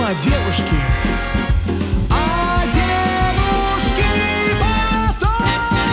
а девушки, потом.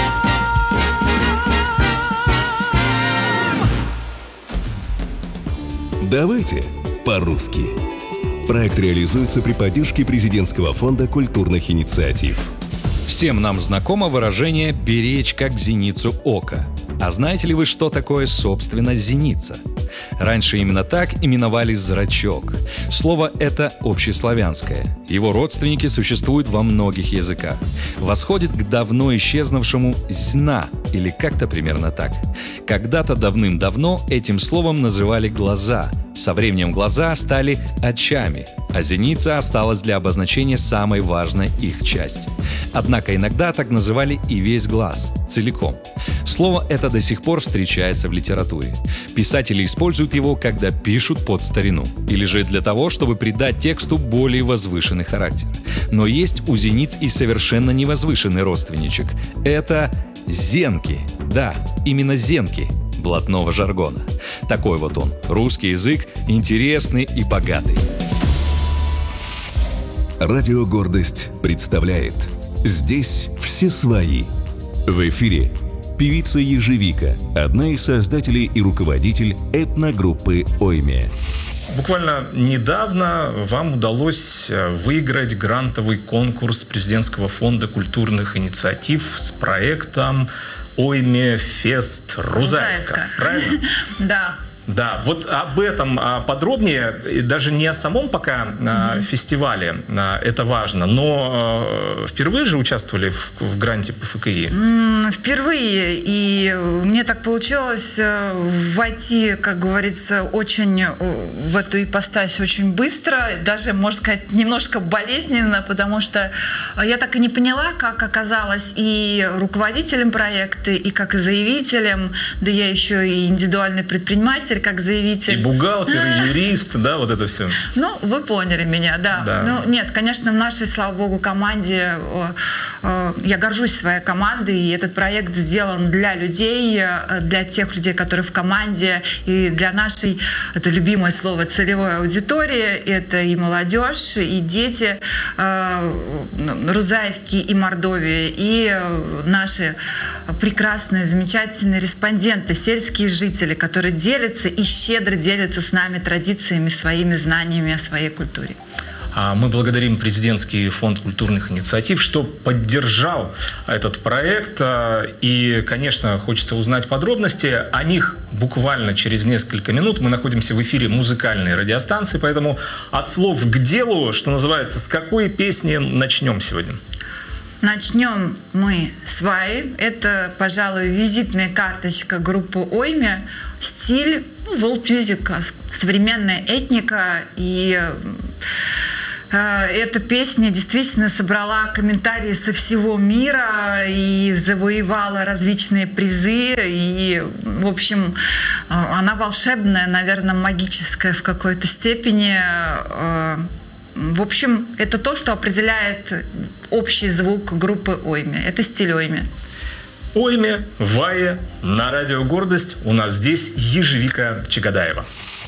Давайте по-русски. Проект реализуется при поддержке Президентского фонда культурных инициатив. Всем нам знакомо выражение «беречь как зеницу ока». А знаете ли вы, что такое, собственно, зеница? Раньше именно так именовали зрачок. Слово это общеславянское. Его родственники существуют во многих языках. Восходит к давно исчезнувшему «зна» или как-то примерно так. Когда-то давным-давно этим словом называли глаза. Со временем глаза стали очами, а зеница осталась для обозначения самой важной их части. Однако иногда так называли и весь глаз, целиком. Слово это до сих пор встречается в литературе. Писатели используют его, когда пишут под старину, или же для того, чтобы придать тексту более возвышенный характер. Но есть у зениц и совершенно невозвышенный родственничек. Это зенки. Да, именно зенки. Блатного жаргона. Такой вот он, русский язык, интересный и богатый. Радио «Гордость» представляет «Здесь все свои». В эфире певица Ежевика, одна из создателей и руководитель этногруппы «Ойме». Буквально недавно вам удалось выиграть грантовый конкурс Президентского фонда культурных инициатив с проектом «Ойме Фест Рузаевка». Правильно? Да. Да, вот об этом подробнее, даже не о самом пока фестивале, это важно, но впервые же участвовали в гранте ПФКИ? Впервые, и мне так получилось войти, как говорится, очень в эту ипостась очень быстро, даже, можно сказать, немножко болезненно, потому что я так и не поняла, как оказалась и руководителем проекта, и как и заявителем, да я еще и индивидуальный предприниматель, как заявитель. И бухгалтер, и юрист, да, вот это все. Ну, вы поняли меня, да. Ну, нет, конечно, в нашей, слава богу, команде, я горжусь своей командой, и этот проект сделан для людей, для тех людей, которые в команде, и для нашей, это любимое слово, целевой аудитории, это и молодежь, и дети Рузаевки и Мордовии, и наши прекрасные, замечательные респонденты, сельские жители, которые делятся и щедро делятся с нами традициями, своими знаниями о своей культуре. Мы благодарим Президентский фонд культурных инициатив, что поддержал этот проект. И, конечно, хочется узнать подробности о них буквально через несколько минут. Мы находимся в эфире музыкальной радиостанции, поэтому от слов к делу, что называется, с какой песни начнем сегодня? Начнем мы с «Сваи». Это, пожалуй, визитная карточка группы «Ойме». Стиль world music, современная этника. И эта песня действительно собрала комментарии со всего мира и завоевала различные призы. И, в общем, она волшебная, наверное, магическая в какой-то степени. В общем, это то, что определяет общий звук группы «Ойме». Это стиль «Ойме». «Ойме», «Вае» на радио «Гордость». У нас здесь Ежевика Чагадаева.